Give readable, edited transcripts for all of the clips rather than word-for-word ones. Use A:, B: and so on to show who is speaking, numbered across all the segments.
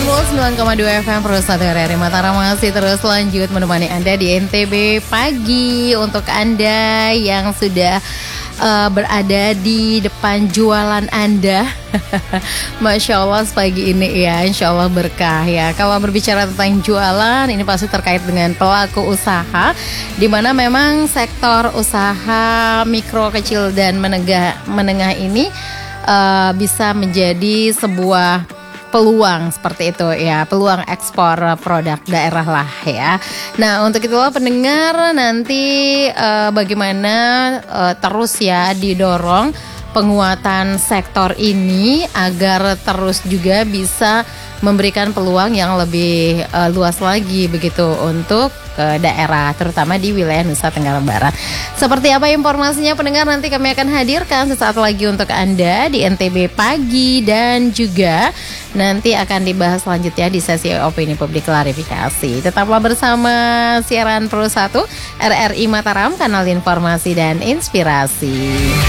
A: 99,2 FM Pro 1 RRI Mataram masih terus lanjut menemani Anda di NTB Pagi. Untuk Anda yang sudah berada di depan jualan Anda Masya Allah pagi ini ya, Insya Allah berkah ya. Kalau berbicara tentang jualan, ini pasti terkait dengan pelaku usaha, dimana memang sektor usaha mikro, kecil, dan menengah ini bisa menjadi sebuah peluang seperti itu ya, peluang ekspor produk daerah lah ya. Nah untuk itulah pendengar nanti bagaimana terus ya didorong penguatan sektor ini agar terus juga bisa memberikan peluang yang lebih luas lagi begitu untuk daerah, terutama di wilayah Nusa Tenggara Barat. Seperti apa informasinya pendengar, nanti kami akan hadirkan sesaat lagi untuk Anda di NTB Pagi, dan juga nanti akan dibahas selanjutnya di sesi opini publik klarifikasi. Tetaplah bersama siaran Pro 1 RRI Mataram, kanal informasi dan inspirasi.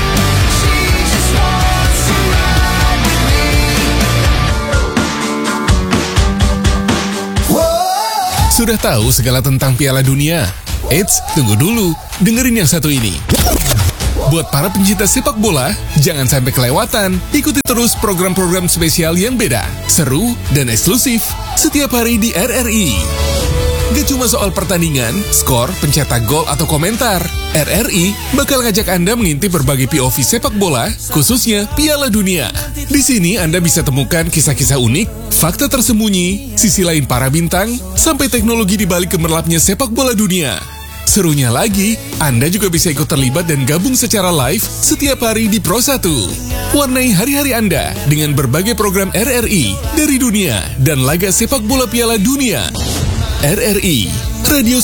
B: Sudah tahu segala tentang Piala Dunia? Eits, tunggu dulu, dengerin yang satu ini. Buat para pencinta sepak bola, jangan sampai kelewatan. Ikuti terus program-program spesial yang beda, seru, dan eksklusif setiap hari di RRI. Gak cuma soal pertandingan, skor, pencetak gol, atau komentar. RRI bakal ngajak Anda mengintip berbagai POV sepak bola, khususnya Piala Dunia. Di sini Anda bisa temukan kisah-kisah unik, fakta tersembunyi, sisi lain para bintang, sampai teknologi di balik gemerlapnya sepak bola dunia. Serunya lagi, Anda juga bisa ikut terlibat dan gabung secara live setiap hari di Pro 1. Warnai hari-hari Anda dengan berbagai program RRI dari dunia dan laga sepak bola Piala Dunia. RRI, Radio